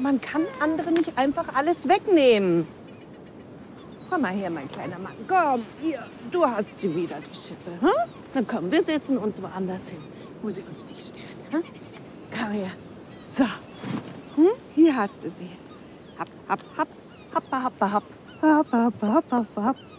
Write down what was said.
Man kann anderen nicht einfach alles wegnehmen. Komm mal her, mein kleiner Mann. Komm, hier, du hast sie wieder, die Schippe. Hm? Na komm, wir setzen uns woanders hin, wo sie uns nicht stört. Hm? Komm her. So. Hm? Hier hast du sie. Hopp, hopp, hopp. Hoppa, hoppa, hopp. Hopp, hopp, hopp, hopp, hopp.